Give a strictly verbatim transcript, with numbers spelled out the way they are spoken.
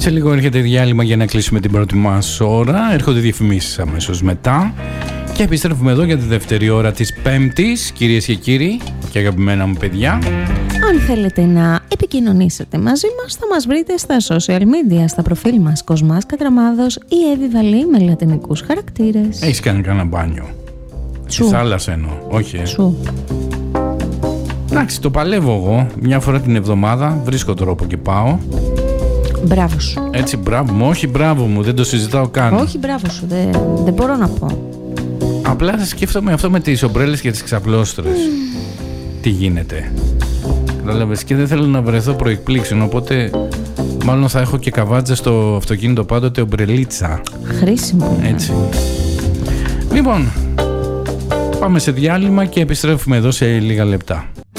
Σε λίγο έρχεται διάλειμμα για να κλείσουμε την πρώτη μας ώρα. Έρχονται διαφημίσεις αμέσως μετά. Και επιστρέφουμε εδώ για τη δεύτερη ώρα της Πέμπτης, κυρίες και κύριοι και αγαπημένα μου παιδιά. Αν θέλετε να επικοινωνήσετε μαζί μας, θα μας βρείτε στα social media, στα προφίλ μας Κοσμάς Κατραμάδος ή Εύη Βαλή με λατινικούς χαρακτήρες. Έχεις κάνει κανένα μπάνιο? Στη θάλασσα εννοώ, όχι ε. Σου. Εντάξει, το παλεύω εγώ. Μια φορά την εβδομάδα βρίσκω τρόπο και πάω. Μπράβο σου. Έτσι, μπράβο μου, όχι μπράβο μου, δεν το συζητάω καν. Όχι, μπράβο σου, δεν, δεν μπορώ να πω. Απλά σκέφτομαι αυτό με τις ομπρέλες και τις ξαπλώστρες. Mm. Τι γίνεται. Κατάλαβες, και δεν θέλω να βρεθώ προεκπλήξεων, οπότε μάλλον θα έχω και καβάτζα στο αυτοκίνητο πάντοτε ομπρελίτσα. Χρήσιμο. Έτσι. Λοιπόν, πάμε σε διάλειμμα και επιστρέφουμε εδώ σε λίγα λεπτά.